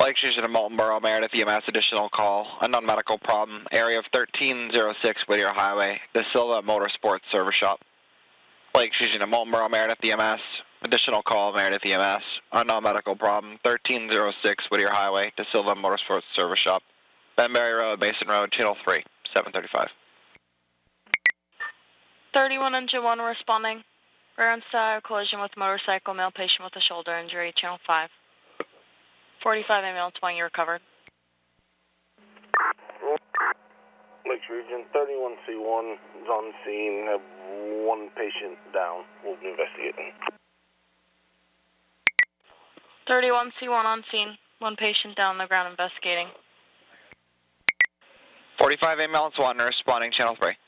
Lake Station to Molten Borough, Meredith EMS, additional call. Unknown medical problem. Area of 1306 Whittier Highway, De Silva Motorsports Service Shop. Lake Station to Molten Borough, Meredith EMS, additional call, Meredith EMS. Unknown medical problem. 1306 Whittier Highway, De Silva Motorsports Service Shop. Benberry Road, Mason Road, Channel 3, 735. 31 engine 1 responding. Rear end side collision with motorcycle, male patient with a shoulder injury, Channel 5. 45 ambulance 20 recovered. Lakes Region, 31C1 is on scene, have one patient down. We'll be investigating. 31C1 on scene, one patient down on the ground investigating. 45 ambulance 1 responding, Channel 3.